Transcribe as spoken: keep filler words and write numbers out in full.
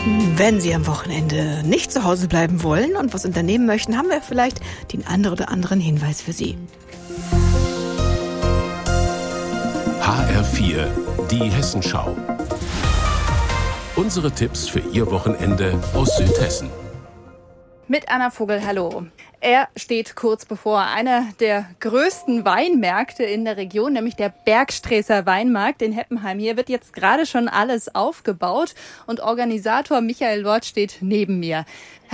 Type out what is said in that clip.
Wenn Sie am Wochenende nicht zu Hause bleiben wollen und was unternehmen möchten, haben wir vielleicht den einen oder anderen Hinweis für Sie. H R vier, die Hessenschau. Unsere Tipps für Ihr Wochenende aus Südhessen. Mit Anna Vogel, hallo. Er steht kurz bevor einer der größten Weinmärkte in der Region, nämlich der Bergsträßer Weinmarkt in Heppenheim. Hier wird jetzt gerade schon alles aufgebaut und Organisator Michael Lord steht neben mir.